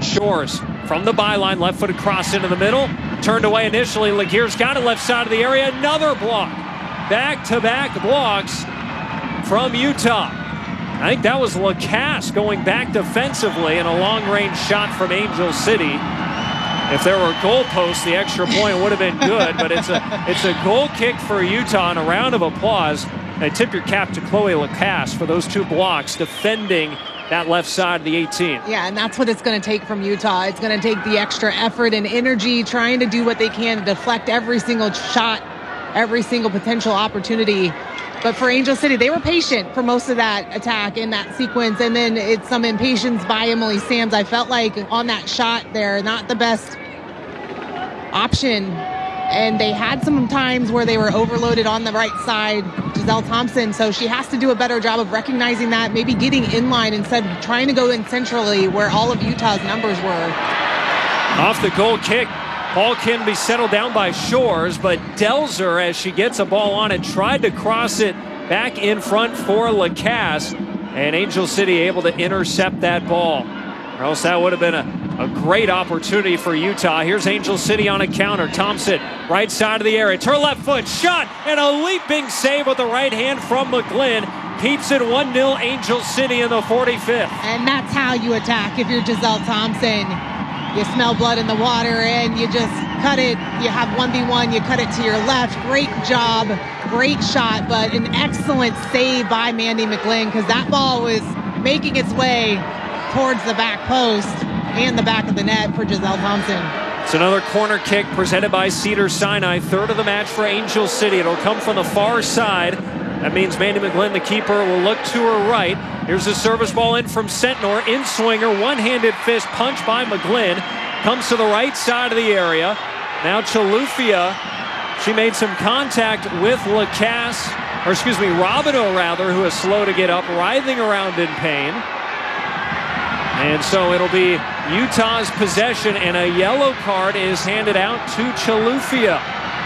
Brent Shores from the byline, left-footed cross into the middle. Turned away initially. Laguerre's got it left side of the area. Another block. Back-to-back blocks from Utah. I think that was Lacasse going back defensively and a long-range shot from Angel City. If there were goalposts, the extra point would have been good, but it's a goal kick for Utah and a round of applause. And tip your cap to Chloe Lacasse for those two blocks defending that left side of the 18. Yeah, and that's what it's going to take from Utah. It's going to take the extra effort and energy trying to do what they can to deflect every single shot, every single potential opportunity. But for Angel City, they were patient for most of that attack in that sequence. And then it's some impatience by Emily Sams. I felt like on that shot there, not the best option. And they had some times where they were overloaded on the right side, Giselle Thompson. So she has to do a better job of recognizing that, maybe getting in line instead of trying to go in centrally where all of Utah's numbers were. Off the goal kick. Ball can be settled down by Shores, but Delzer, as she gets a ball on it, tried to cross it back in front for Lacasse, and Angel City able to intercept that ball. Or else that would have been a great opportunity for Utah. Here's Angel City on a counter. Thompson, right side of the area. To her left foot, shot, and a leaping save with the right hand from McGlynn. Keeps it 1-0 Angel City in the 45th. And that's how you attack if you're Giselle Thompson. You smell blood in the water and you just cut it. You have 1v1, you cut it to your left. Great job, great shot, but an excellent save by Mandy McGlynn because that ball was making its way towards the back post and the back of the net for Giselle Thompson. It's another corner kick presented by Cedars-Sinai. Third of the match for Angel City. It'll come from the far side. That means Mandy McGlynn, the keeper, will look to her right. Here's a service ball in from Sentnor. In-swinger, one-handed fist punch by McGlynn. Comes to the right side of the area. Now Chilufya, she made some contact with Lacasse, or excuse me, Robideau rather, who is slow to get up, writhing around in pain. And so it'll be Utah's possession, and a yellow card is handed out to Chilufya.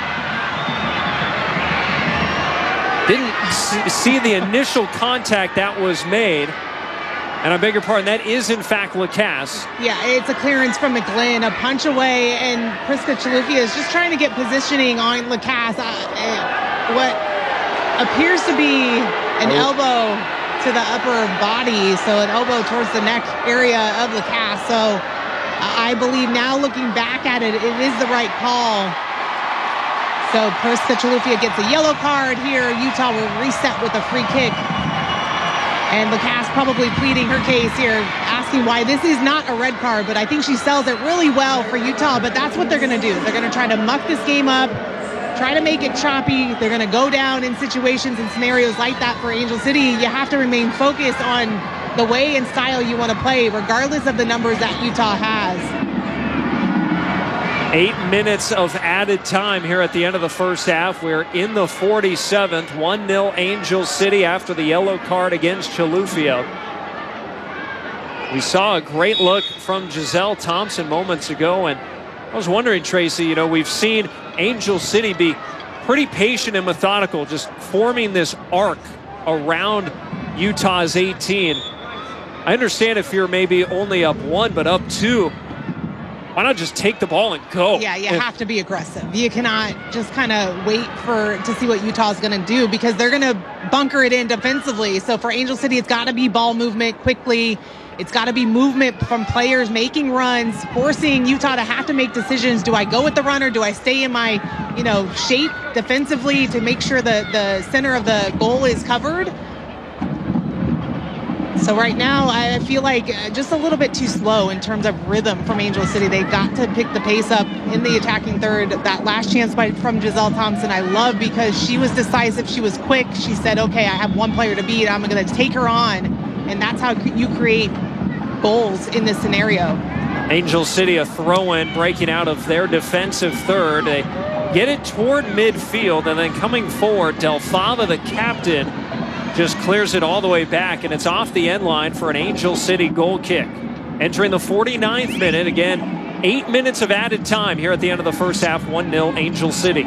Didn't see the initial contact that was made. And I beg your pardon, that is in fact Lacasse. Yeah, it's a clearance from McGlynn, a punch away, and Priska Chilufya is just trying to get positioning on Lacasse. What appears to be an elbow to the upper body, so an elbow towards the neck area of Lacasse. So I believe now looking back at it, it is the right call. So Priska Chilufya gets a yellow card here. Utah will reset with a free kick. And Lacasse probably pleading her case here, asking why this is not a red card, but I think she sells it really well for Utah, but that's what they're going to do. They're going to try to muck this game up, try to make it choppy. They're going to go down in situations and scenarios like that for Angel City. You have to remain focused on the way and style you want to play, regardless of the numbers that Utah has. 8 minutes of added time here at the end of the first half. We're in the 47th. 1-0 Angel City after the yellow card against Chilufya. We saw a great look from Giselle Thompson moments ago, and I was wondering, Tracy, you know, we've seen Angel City be pretty patient and methodical, just forming this arc around Utah's 18. I understand if you're maybe only up 1, but up 2. Why not just take the ball and go? Yeah, you have to be aggressive. You cannot just kind of wait to see what Utah's going to do because they're going to bunker it in defensively. So for Angel City, it's got to be ball movement quickly. It's got to be movement from players making runs, forcing Utah to have to make decisions. Do I go with the runner? Do I stay in my, shape defensively to make sure the center of the goal is covered? So right now, I feel like just a little bit too slow in terms of rhythm from Angel City. They've got to pick the pace up in the attacking third. That last chance from Giselle Thompson, I love because she was decisive. She was quick. She said, okay, I have one player to beat. I'm going to take her on. And that's how you create goals in this scenario. Angel City, a throw-in, breaking out of their defensive third. They get it toward midfield, and then coming forward, Del Fava, the captain, just clears it all the way back, and it's off the end line for an Angel City goal kick. Entering the 49th minute, again, 8 minutes of added time here at the end of the first half, 1-0 Angel City.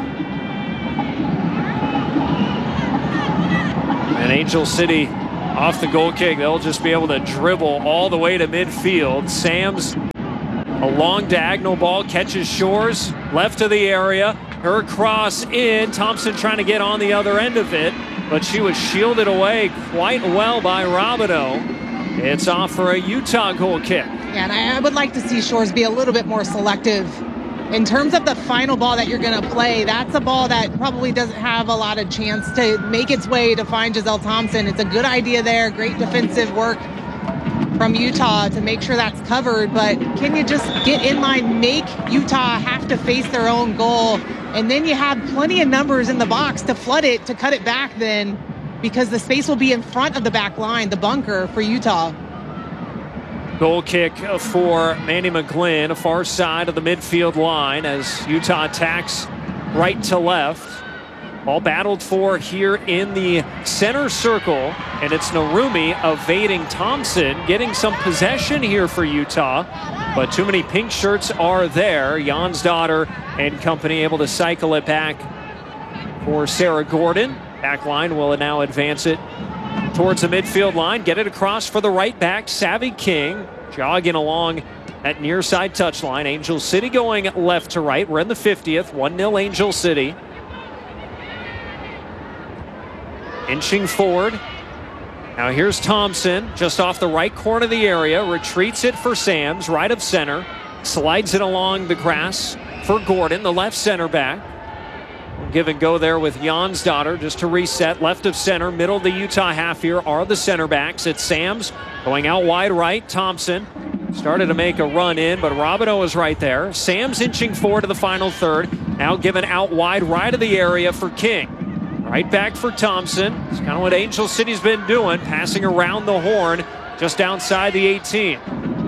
And Angel City off the goal kick, they'll just be able to dribble all the way to midfield. Sams A long diagonal ball catches Shores, left of the area. Her cross in. Thompson trying to get on the other end of it, but she was shielded away quite well by Robideau. It's off for a Utah goal kick. Yeah, and I would like to see Shores be a little bit more selective. In terms of the final ball that you're going to play, that's a ball that probably doesn't have a lot of chance to make its way to find Giselle Thompson. It's a good idea there. Great defensive work from Utah to make sure that's covered. But can you just get in line, make Utah have to face their own goal, and then you have plenty of numbers in the box to flood it, to cut it back then, because the space will be in front of the back line, the bunker for Utah. Goal kick for Mandy McGlynn, far side of the midfield line as Utah attacks right to left. Ball battled for here in the center circle, and it's Narumi evading Thompson, getting some possession here for Utah, but too many pink shirts are there. Jonsdottir and company able to cycle it back for Sarah Gordon. Back line will now advance it towards the midfield line, get it across for the right back, Savvy King, jogging along that near side touchline. Angel City going left to right. We're in the 50th, 1-0 Angel City. Inching forward. Now here's Thompson, just off the right corner of the area, retreats it for Sams, right of center, slides it along the grass for Gordon, the left center back. Give and go there with Jonsdottir just to reset. Left of center, middle of the Utah half here are the center backs. It's Sams going out wide right. Thompson started to make a run in, but Robideau is right there. Sams inching forward to the final third. Now given out wide right of the area for King. Right back for Thompson. It's kind of what Angel City's been doing, passing around the horn just outside the 18.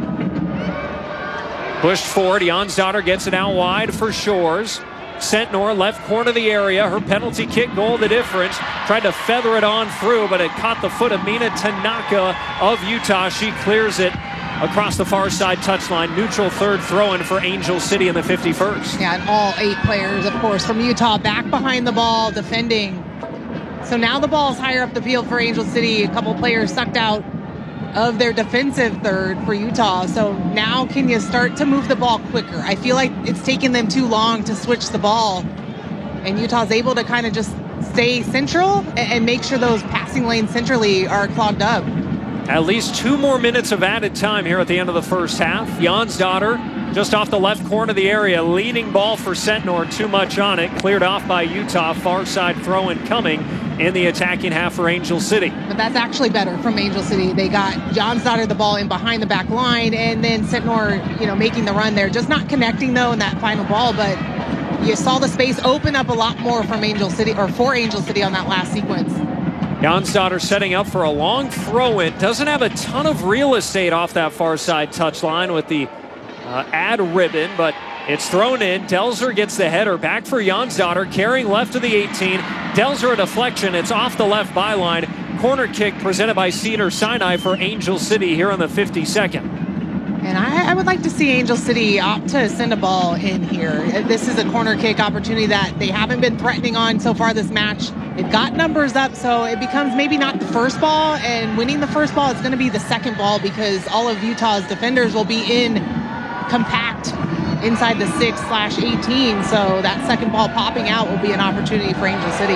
Pushed forward. Jonsdottir gets it out wide for Shores. Sentnor, left corner of the area. Her penalty kick goal, the difference. Tried to feather it on through, but it caught the foot of Mina Tanaka of Utah. She clears it across the far side touchline. Neutral third throw-in for Angel City in the 51st. Yeah, and all 8 players, of course, from Utah back behind the ball, defending. So now the ball's higher up the field for Angel City. A couple players sucked out of their defensive third for Utah. So now can you start to move the ball quicker? I feel like it's taken them too long to switch the ball, and Utah's able to kind of just stay central and make sure those passing lanes centrally are clogged up. At least 2 more minutes of added time here at the end of the first half. Jonsdottir just off the left corner of the area, leading ball for Sentnor, too much on it, cleared off by Utah. Far side throw-in coming in the attacking half for Angel City. But that's actually better from Angel City. They got Jonsdottir the ball in behind the back line, and then Sentnor, making the run there. Just not connecting though in that final ball, but you saw the space open up a lot more from Angel City, or for Angel City on that last sequence. Jonsdottir setting up for a long throw-in. Doesn't have a ton of real estate off that far side touchline with the ad ribbon, but it's thrown in. Delzer gets the header back for Jonsdottir, carrying left of the 18. Delzer a deflection. It's off the left byline. Corner kick presented by Cedars-Sinai for Angel City here on the 52nd. And I would like to see Angel City opt to send a ball in here. This is a corner kick opportunity that they haven't been threatening on so far this match. They've got numbers up, so it becomes maybe not the first ball, and winning the first ball is going to be the second ball because all of Utah's defenders will be in compact inside the 6/18, so that second ball popping out will be an opportunity for Angel City.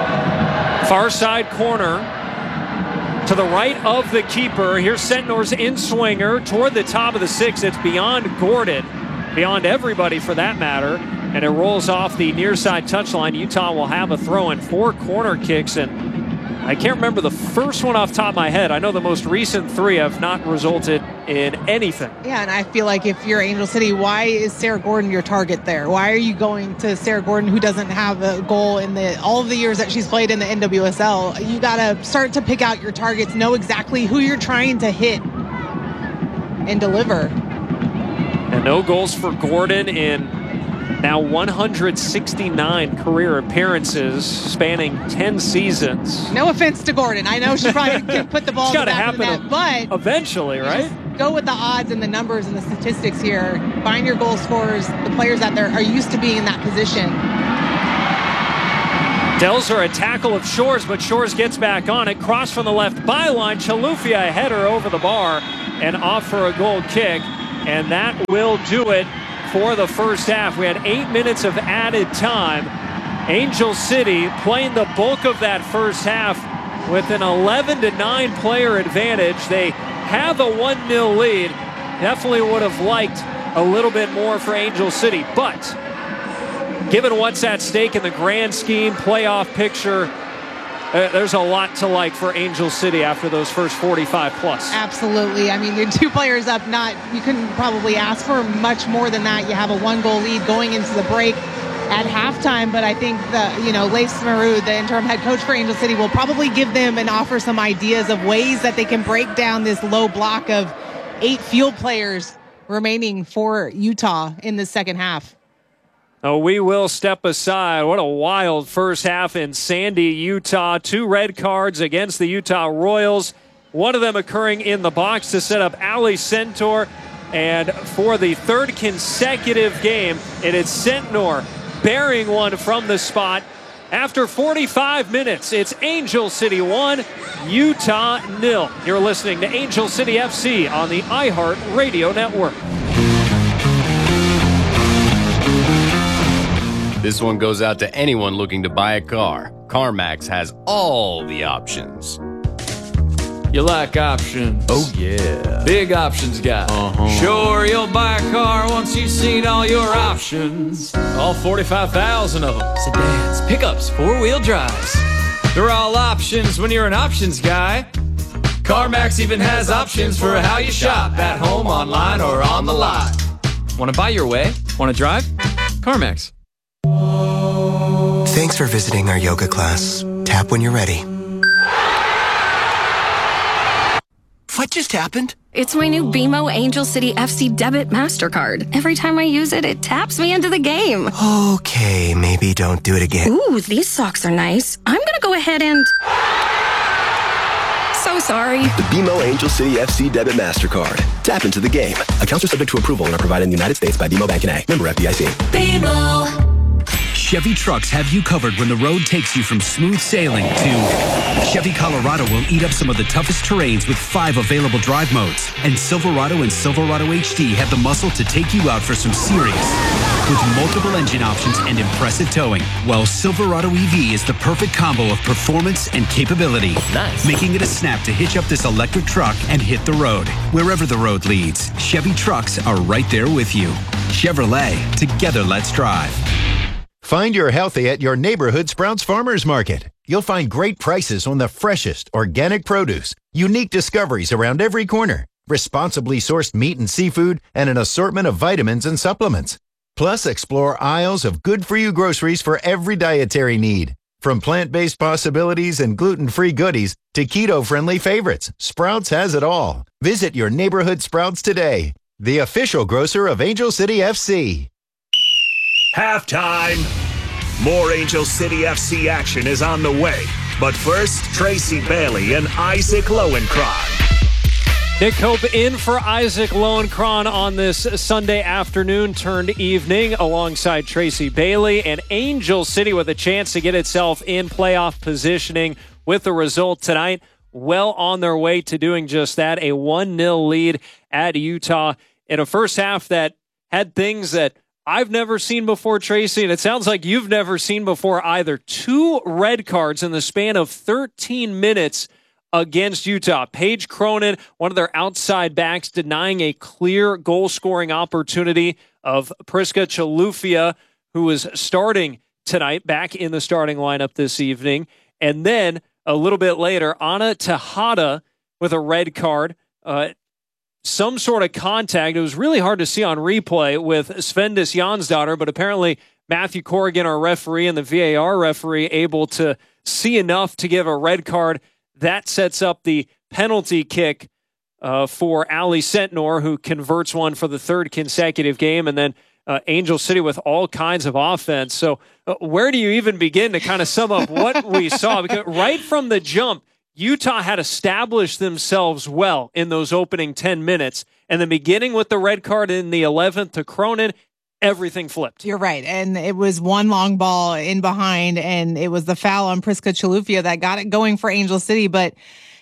Far side corner to the right of the keeper. Here's Sentnor's in-swinger toward the top of the 6. It's beyond Gordon, beyond everybody for that matter, and it rolls off the near side touchline. Utah will have a throw in. 4 corner kicks, and I can't remember the first one off the top of my head. I know the most recent 3 have not resulted in anything. Yeah, and I feel like if you're Angel City, why is Sarah Gordon your target there? Why are you going to Sarah Gordon, who doesn't have a goal in all of the years that she's played in the NWSL? You got to start to pick out your targets, know exactly who you're trying to hit and deliver. And no goals for Gordon in now 169 career appearances spanning 10 seasons. No offense to Gordon. I know she probably can put the ball in the back of the net, but eventually, right? Go with the odds and the numbers and the statistics here. Find your goal scorers, the players out there are used to being in that position. Delzer a tackle of Shores, but Shores gets back on it. Cross from the left byline. Chilufya a header over the bar and off for a goal kick. And that will do it for the first half. We had 8 minutes of added time. Angel City playing the bulk of that first half with an 11-9 player advantage. They have a 1-0 lead. Definitely would have liked a little bit more for Angel City, but given what's at stake in the grand scheme playoff picture, there's a lot to like for Angel City after those first 45 plus. Absolutely. I mean, they're 2 players up. You couldn't probably ask for much more than that. You have a 1-goal lead going into the break at halftime, but I think Leif Smarud, the interim head coach for Angel City, will probably give them and offer some ideas of ways that they can break down this low block of 8 field players remaining for Utah in the second half. Oh, we will step aside. What a wild first half in Sandy, Utah. 2 red cards against the Utah Royals. One of them occurring in the box to set up Ali Centaur. And for the 3rd consecutive game, it is Centaur bearing one from the spot. After 45 minutes, it's Angel City 1, Utah 0. You're listening to Angel City FC on the iHeart Radio Network. This one goes out to anyone looking to buy a car. CarMax has all the options. You like options? Oh, yeah. Big options guy. Sure, you'll buy a car once you've seen all your options. All 45,000 of them. Sedans, pickups, 4-wheel drives. They're all options when you're an options guy. CarMax even has options for how you shop, at home, online, or on the lot. Want to buy your way? Want to drive? CarMax. Thanks for visiting our yoga class. Tap when you're ready. What just happened? It's my new BMO Angel City FC Debit MasterCard. Every time I use it, it taps me into the game. Okay, maybe don't do it again. Ooh, these socks are nice. I'm gonna go ahead and... So sorry. The BMO Angel City FC Debit MasterCard. Tap into the game. Accounts are subject to approval and are provided in the United States by BMO Bank N.A. Member FDIC. BMO. Chevy trucks have you covered when the road takes you from smooth sailing to Chevy Colorado will eat up some of the toughest terrains with 5 available drive modes. And Silverado and Silverado HD have the muscle to take you out for some serious with multiple engine options and impressive towing. While Silverado EV is the perfect combo of performance and capability. Nice. Making it a snap to hitch up this electric truck and hit the road. Wherever the road leads, Chevy trucks are right there with you. Chevrolet, together let's drive. Find your healthy at your neighborhood Sprouts Farmers Market. You'll find great prices on the freshest organic produce, unique discoveries around every corner, responsibly sourced meat and seafood, and an assortment of vitamins and supplements. Plus, explore aisles of good-for-you groceries for every dietary need. From plant-based possibilities and gluten-free goodies to keto-friendly favorites, Sprouts has it all. Visit your neighborhood Sprouts today, the official grocer of Angel City FC. Halftime. More Angel City FC action is on the way. But first, Tracy Bailey and Isaac Lowenkron. Nick Hope in for Isaac Lowenkron on this Sunday afternoon turned evening alongside Tracy Bailey, and Angel City with a chance to get itself in playoff positioning with the result tonight. Well on their way to doing just that. A 1-0 lead at Utah in a first half that had things that I've never seen before, Tracy, and it sounds like you've never seen before either. 2 red cards in the span of 13 minutes against Utah. Paige Cronin, one of their outside backs, denying a clear goal-scoring opportunity of Priska Chalufia, who was starting tonight, back in the starting lineup this evening. And then a little bit later, Anna Tejada with a red card. Some sort of contact. It was really hard to see on replay with Svendis Jansdottir, but apparently Matthew Corrigan, our referee, and the VAR referee able to see enough to give a red card. That sets up the penalty kick for Ali Centaur, who converts one for the 3rd consecutive game, and then Angel City with all kinds of offense. So where do you even begin to kind of sum up what we saw? Because right from the jump, Utah had established themselves well in those opening 10 minutes. And then beginning with the red card in the 11th to Cronin, everything flipped. You're right. And it was one long ball in behind, and it was the foul on Priska Chalufia that got it going for Angel City. But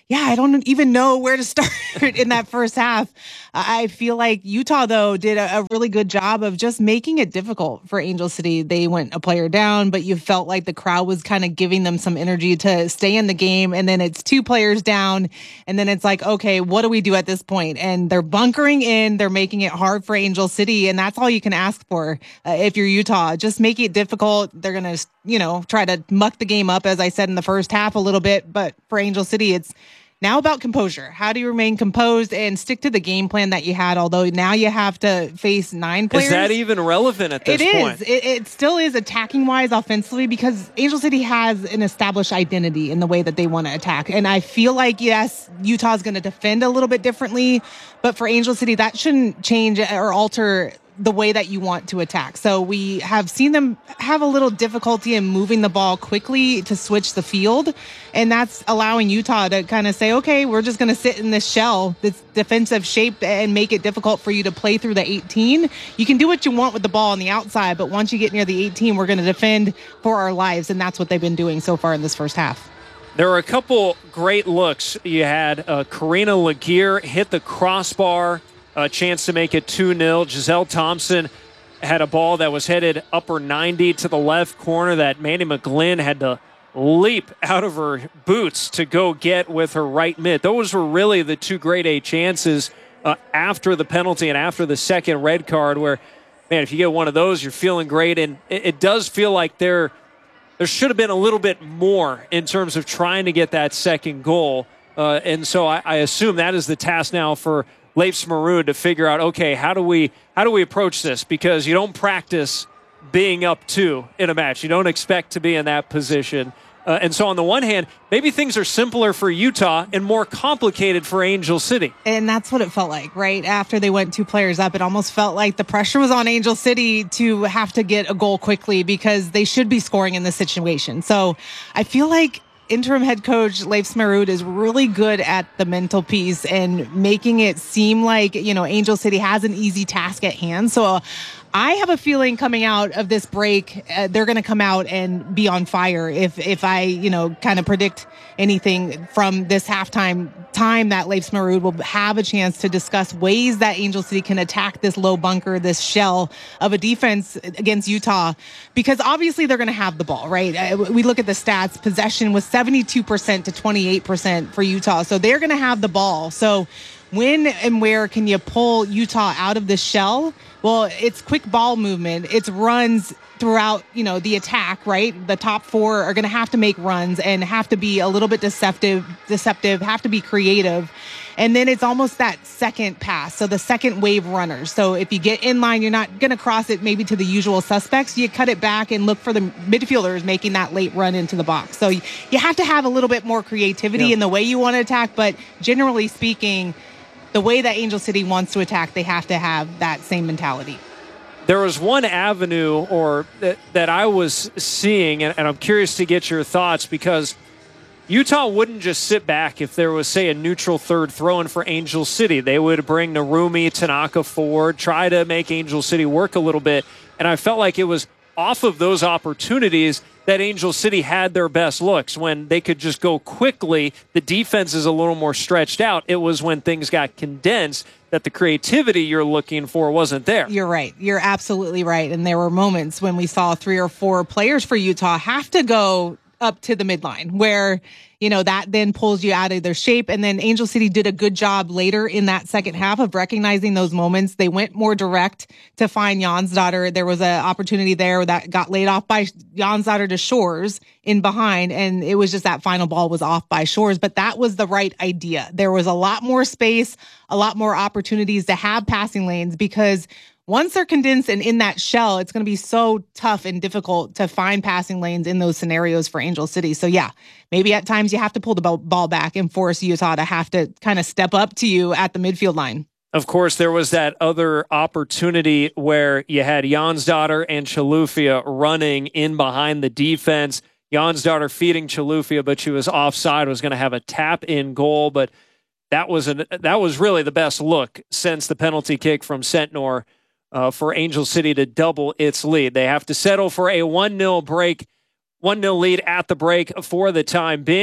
I don't even know where to start in that first half. I feel like Utah, though, did a really good job of just making it difficult for Angel City. They went a player down, but you felt like the crowd was kind of giving them some energy to stay in the game. And then it's 2 players down. And then it's like, okay, what do we do at this point? And they're bunkering in. They're making it hard for Angel City. And that's all you can ask for if you're Utah. Just make it difficult. They're going to, try to muck the game up, as I said in the first half a little bit. But for Angel City, it's now about composure. How do you remain composed and stick to the game plan that you had? Although now you have to face 9 players. Is that even relevant at this point? It is. It still is attacking wise offensively because Angel City has an established identity in the way that they want to attack. And I feel like, yes, Utah's going to defend a little bit differently. But for Angel City, that shouldn't change or alter the way that you want to attack. So we have seen them have a little difficulty in moving the ball quickly to switch the field. And that's allowing Utah to kind of say, okay, we're just going to sit in this shell, this defensive shape, and make it difficult for you to play through the 18. You can do what you want with the ball on the outside, but once you get near the 18, we're going to defend for our lives. And that's what they've been doing so far in this first half. There were a couple great looks. You had Karina Laguerre hit the crossbar, a chance to make it 2-0. Giselle Thompson had a ball that was headed upper 90 to the left corner that Mandy McGlynn had to leap out of her boots to go get with her right mid. Those were really the 2 grade A chances after the penalty and after the second red card where, man, if you get one of those, you're feeling great. And it does feel like there should have been a little bit more in terms of trying to get that second goal. And so I assume that is the task now for Leifs Maroon to figure out, okay, how do we approach this? Because you don't practice being up 2 in a match. You don't expect to be in that position. And so on the one hand, maybe things are simpler for Utah and more complicated for Angel City. And that's what it felt like, right? After they went 2 players up, it almost felt like the pressure was on Angel City to have to get a goal quickly because they should be scoring in this situation. So I feel like interim head coach Leif Smarud is really good at the mental piece and making it seem like, Angel City has an easy task at hand. So I have a feeling coming out of this break, they're going to come out and be on fire. If I, kind of predict anything from this halftime time, that Leif Smarud will have a chance to discuss ways that Angel City can attack this low bunker, this shell of a defense against Utah, because obviously they're going to have the ball, right? We look at the stats. Possession was 72% to 28% for Utah. So they're going to have the ball. So when and where can you pull Utah out of the shell? Well, it's quick ball movement. It's runs throughout, the attack, right? The top 4 are going to have to make runs and have to be a little bit deceptive, have to be creative. And then it's almost that second pass. So the second wave runners. So if you get in line, you're not going to cross it maybe to the usual suspects. You cut it back and look for the midfielders making that late run into the box. So you have to have a little bit more creativity in the way you want to attack. But generally speaking, the way that Angel City wants to attack, they have to have that same mentality. There was one avenue that I was seeing, and I'm curious to get your thoughts, because Utah wouldn't just sit back if there was, say, a neutral third throw-in for Angel City. They would bring Narumi Tanaka forward, try to make Angel City work a little bit, and I felt like it was off of those opportunities that Angel City had their best looks. When they could just go quickly, the defense is a little more stretched out. It was when things got condensed that the creativity you're looking for wasn't there. You're right. You're absolutely right. And there were moments when we saw 3 or 4 players for Utah have to go up to the midline where, that then pulls you out of their shape. And then Angel City did a good job later in that second half of recognizing those moments. They went more direct to find Jansdottir. There was an opportunity there that got laid off by Jansdottir to Shores in behind. And it was just that final ball was off by Shores. But that was the right idea. There was a lot more space, a lot more opportunities to have passing lanes, because once they're condensed and in that shell, it's going to be so tough and difficult to find passing lanes in those scenarios for Angel City. So yeah, maybe at times you have to pull the ball back and force Utah to have to kind of step up to you at the midfield line. Of course, there was that other opportunity where you had Jansdottir and Chilufya running in behind the defense. Jansdottir feeding Chilufya, but she was offside, was going to have a tap-in goal, but that was really the best look since the penalty kick from Sentnor for Angel City to double its lead. They have to settle for a 1-0 lead at the break for the time being.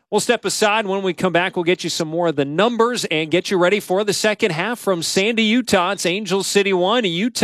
We'll step aside. When we come back, we'll get you some more of the numbers and get you ready for the second half from Sandy, Utah. It's Angel City 1, Utah